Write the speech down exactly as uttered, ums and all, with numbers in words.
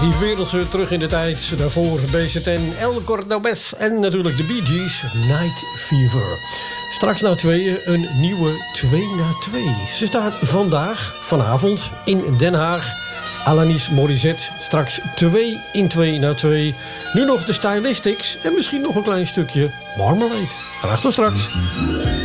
Die wereldse terug in de tijd. Daarvoor B Z N, El Cordobés en natuurlijk de Bee Gees, Night Fever. Straks na tweeën een nieuwe twee na twee. Ze staat vandaag, vanavond, in Den Haag. Alanis Morissette, straks twee in twee na twee. Nu nog de Stylistics en misschien nog een klein stukje Marmalade. Graag tot straks.